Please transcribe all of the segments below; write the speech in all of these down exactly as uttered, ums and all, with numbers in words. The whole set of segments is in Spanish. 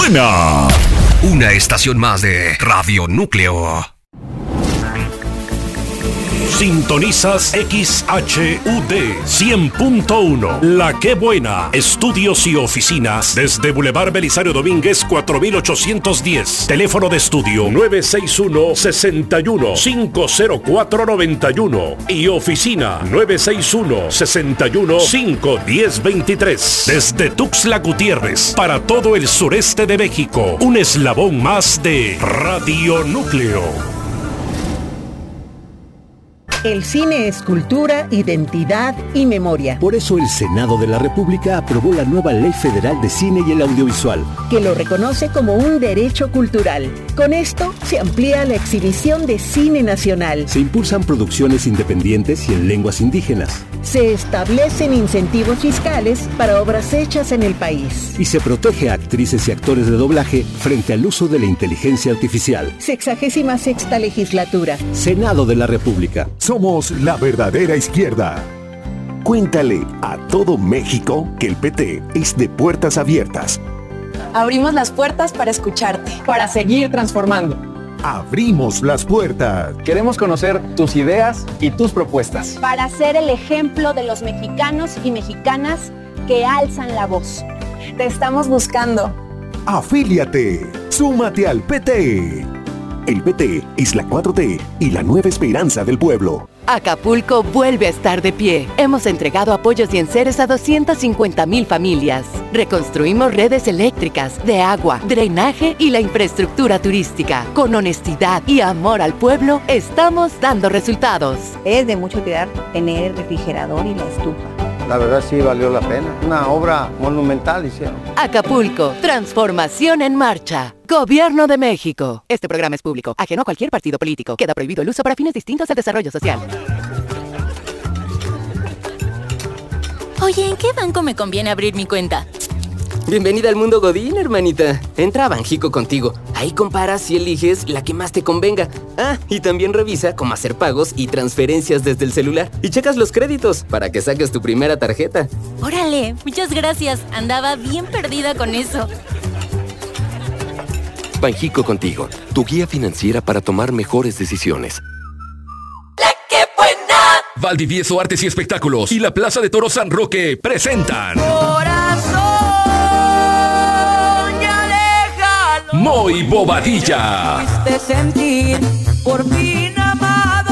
buena! Una estación más de Radio Núcleo. Sintonizas X H U D cien punto uno. La Qué Buena. Estudios y oficinas desde Boulevard Belisario Domínguez cuatro mil ochocientos diez. Teléfono de estudio nueve seis uno, seis uno, cinco cero cuatro, nueve uno y oficina nueve seis uno, seis uno, cinco uno cero, dos tres. Desde Tuxtla Gutiérrez para todo el sureste de México. Un eslabón más de Radio Núcleo. El cine es cultura, identidad y memoria. Por eso el Senado de la República aprobó la nueva Ley Federal de Cine y el Audiovisual, que lo reconoce como un derecho cultural. Con esto se amplía la exhibición de cine nacional. Se impulsan producciones independientes y en lenguas indígenas. Se establecen incentivos fiscales para obras hechas en el país. Y se protege a actrices y actores de doblaje frente al uso de la inteligencia artificial. Sexagésima sexta legislatura. Senado de la República. Somos la verdadera izquierda. Cuéntale a todo México que el P T es de puertas abiertas. Abrimos las puertas para escucharte, para seguir transformando. Abrimos las puertas. Queremos conocer tus ideas y tus propuestas. Para ser el ejemplo de los mexicanos y mexicanas que alzan la voz. Te estamos buscando. Afíliate. Súmate al P T. El P T es la cuatro T y la nueva esperanza del pueblo. Acapulco vuelve a estar de pie. Hemos entregado apoyos y enseres a doscientas cincuenta mil familias. Reconstruimos redes eléctricas, de agua, drenaje y la infraestructura turística. Con honestidad y amor al pueblo, estamos dando resultados. Es de mucho cuidar tener el refrigerador y la estufa. La verdad sí valió la pena. Una obra monumental hicieron. Acapulco, transformación en marcha. Gobierno de México. Este programa es público, ajeno a cualquier partido político. Queda prohibido el uso para fines distintos al desarrollo social. Oye, ¿en qué banco me conviene abrir mi cuenta? Bienvenida al mundo Godín, hermanita. Entra a Banjico contigo. Ahí comparas y eliges la que más te convenga. Ah, y también revisa cómo hacer pagos y transferencias desde el celular. Y checas los créditos para que saques tu primera tarjeta. Órale, muchas gracias. Andaba bien perdida con eso. Banjico contigo, tu guía financiera para tomar mejores decisiones. ¡La Qué Buena! Valdivieso Artes y Espectáculos y la Plaza de Toros San Roque presentan Corazón, ya déjalo. Moy Bobadilla. Te sentir por fin amado.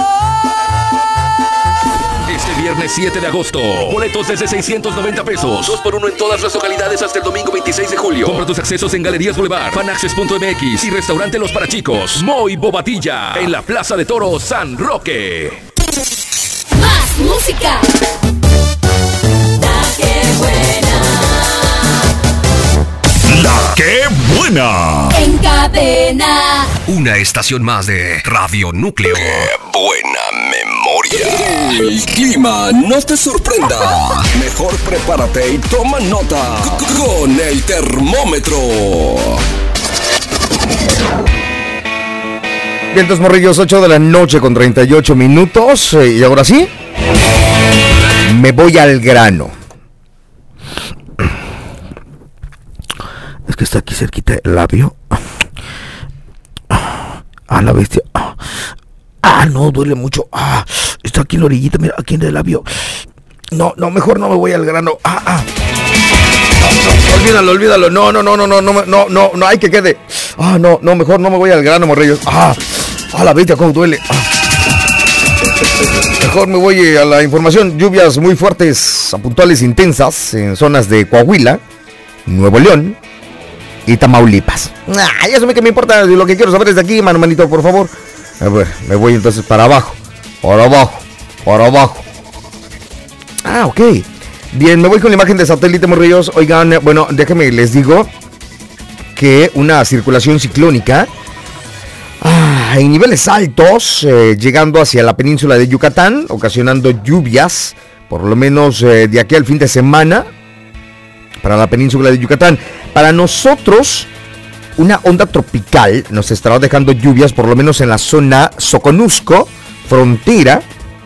Este viernes siete de agosto. Boletos desde seiscientos noventa pesos. dos por uno en todas las localidades hasta el domingo veintiséis de julio. Compra tus accesos en Galerías Boulevard, Fanaccess punto m x y Restaurante Los Parachicos. Moy Bobadilla en la Plaza de Toros San Roque. Más música. La Qué Buena. La Qué Buena. En cadena. Una estación más de Radio Núcleo. ¡Qué buena memoria! El clima no te sorprenda. Mejor prepárate y toma nota con el termómetro. Vientos morrillos, ocho de la noche con treinta y ocho minutos. Y ahora sí, me voy al grano. Es que está aquí cerquita el labio. Ah, la bestia. Ah, no, duele mucho. Ah, está aquí en la orillita, mira, aquí en el labio. No, no, mejor no me voy al grano. Ah, ah. No, no, olvídalo, olvídalo. No, no, no, no, no, no, no, no, no, hay que quede. Ah, no, no, mejor no me voy al grano, morrillos. Ah, ah, la bestia, cómo duele. Ah. Mejor me voy a la información. Lluvias muy fuertes, a puntuales intensas en zonas de Coahuila, Nuevo León y Tamaulipas. Ah, ya sé que me importa, lo que quiero saber es de aquí, mano, manito, por favor. A ver, me voy entonces para abajo, para abajo, para abajo. Ah, ok. Bien, me voy con la imagen de satélite, morrillos. Oigan, bueno, déjenme les digo que una circulación ciclónica ah, en niveles altos, eh, llegando hacia la península de Yucatán, ocasionando lluvias, por lo menos eh, de aquí al fin de semana, para la península de Yucatán. Para nosotros, una onda tropical nos estará dejando lluvias, por lo menos en la zona Soconusco, frontera,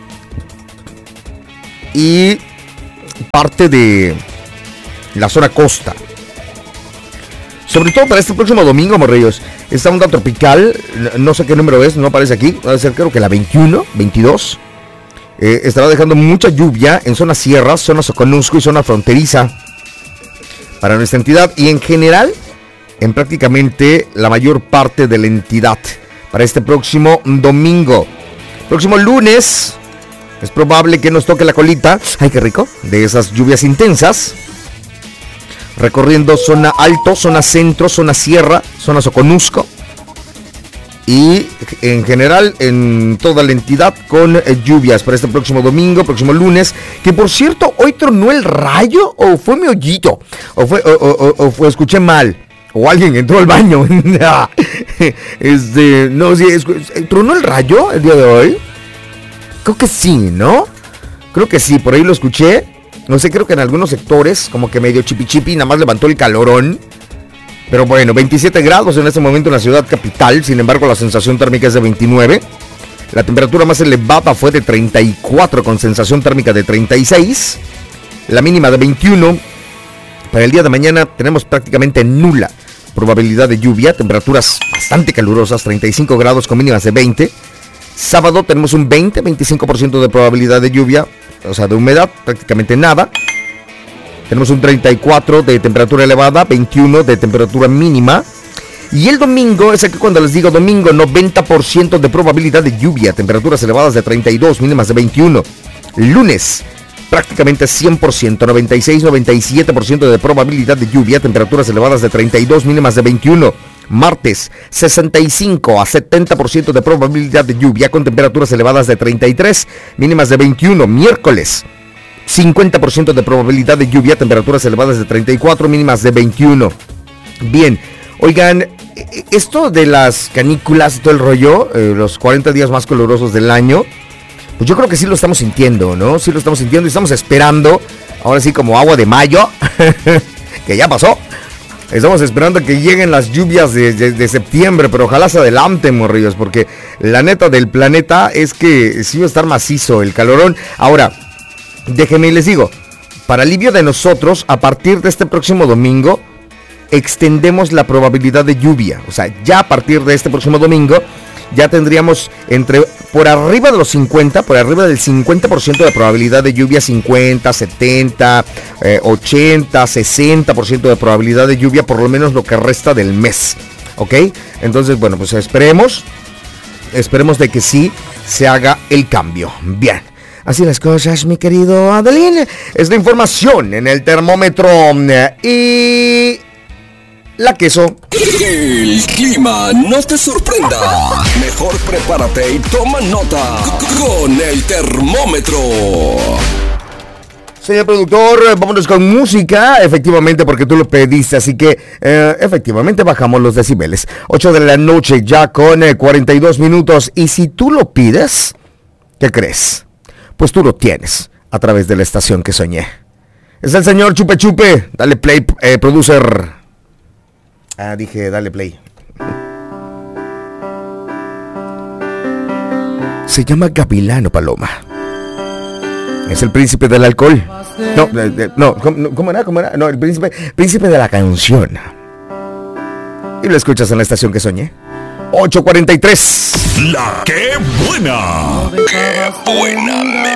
y parte de la zona costa. Sobre todo para este próximo domingo, morrillos. Esta onda tropical, no sé qué número es, no aparece aquí. Va a ser creo que la veintiuno, veintidós. Eh, estará dejando mucha lluvia en zonas sierras, zona Soconusco y zona fronteriza para nuestra entidad. Y en general, en prácticamente la mayor parte de la entidad. Para este próximo domingo. Próximo lunes, es probable que nos toque la colita. ¡Ay, qué rico! De esas lluvias intensas. Recorriendo zona alto, zona centro, zona sierra, zona Soconusco. Y en general en toda la entidad con eh, lluvias para este próximo domingo, próximo lunes. Que por cierto, hoy tronó el rayo o fue mi hoyito. O fue, o, o, o fue, escuché mal. O alguien entró al baño. este, no, sí, es, ¿tronó el rayo el día de hoy? Creo que sí, ¿no? Creo que sí, por ahí lo escuché. No sé, creo que en algunos sectores, como que medio chipi chipi, nada más levantó el calorón. Pero bueno, veintisiete grados en este momento en la ciudad capital. Sin embargo, la sensación térmica es de veintinueve. La temperatura más elevada fue de treinta y cuatro con sensación térmica de treinta y seis. La mínima de veintiuno. Para el día de mañana tenemos prácticamente nula probabilidad de lluvia. Temperaturas bastante calurosas, treinta y cinco grados con mínimas de veinte. Sábado tenemos un veinte, veinticinco por ciento de probabilidad de lluvia. O sea, de humedad, prácticamente nada. Tenemos un treinta y cuatro de temperatura elevada, veintiuno de temperatura mínima. Y el domingo, es aquí cuando les digo domingo, noventa por ciento de probabilidad de lluvia, temperaturas elevadas de treinta y dos, mínimas de veintiuno. Lunes, prácticamente cien por ciento, noventa y seis, noventa y siete por ciento de probabilidad de lluvia, temperaturas elevadas de treinta y dos, mínimas de veintiuno. Martes, sesenta y cinco a setenta por ciento de probabilidad de lluvia con temperaturas elevadas de treinta y tres, mínimas de veintiuno. Miércoles, cincuenta por ciento de probabilidad de lluvia, temperaturas elevadas de treinta y cuatro, mínimas de veintiuno. Bien, oigan, esto de las canículas y todo el rollo, eh, los cuarenta días más calurosos del año, pues yo creo que sí lo estamos sintiendo, ¿no? Sí lo estamos sintiendo y estamos esperando, ahora sí como agua de mayo, que ya pasó. Estamos esperando que lleguen las lluvias de, de, de septiembre, pero ojalá se adelanten, morrillos, porque la neta del planeta es que sí va a estar macizo el calorón. Ahora, déjenme y les digo, para alivio de nosotros, a partir de este próximo domingo, extendemos la probabilidad de lluvia. O sea, ya a partir de este próximo domingo, ya tendríamos entre por arriba de los cincuenta, por arriba del cincuenta por ciento de probabilidad de lluvia, cincuenta, setenta, eh, ochenta, sesenta por ciento de probabilidad de lluvia, por lo menos lo que resta del mes, ¿ok? Entonces, bueno, pues esperemos, esperemos de que sí se haga el cambio. Bien, así las cosas, mi querido Adelín. Es la información en el termómetro y... la queso. El clima no te sorprenda. Mejor prepárate y toma nota con el termómetro. Señor productor, vámonos con música, efectivamente, porque tú lo pediste, así que eh, efectivamente bajamos los decibeles. ocho de la noche ya con eh, cuarenta y dos minutos, y si tú lo pides, ¿qué crees? Pues tú lo tienes a través de la estación que soñé. Es el señor Chupe Chupe, dale play, eh, producer. Ah, dije, dale play. Se llama Gavilano Paloma. Es el príncipe del alcohol. No, eh, no, ¿cómo, ¿cómo era? ¿Cómo era? No, el príncipe, príncipe de la canción. Y lo escuchas en la estación que soñé. ocho cuarenta y tres. La que buena. Qué buena me